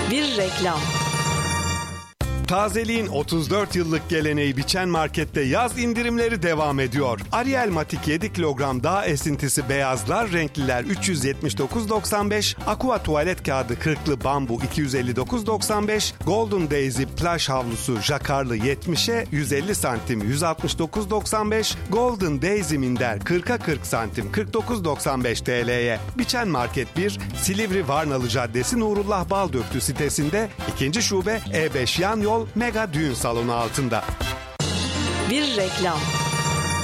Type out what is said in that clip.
Bir reklam. Tazeliğin 34 yıllık geleneği Biçen Market'te yaz indirimleri devam ediyor. Ariel Matik 7 kilogram dağ esintisi beyazlar, renkliler 379,95, Aqua tuvalet kağıdı 40'lı bambu 259,95, Golden Daisy plaj havlusu jakarlı 70'e 150 santim 169,95, Golden Daisy minder 40'a 40 santim 49,95 TL'ye. Biçen Market 1, Silivri Varnalı Caddesi Nurullah Baldöktü sitesinde, 2. şube E5 yan yol Mega Düğün Salonu altında. Bir reklam.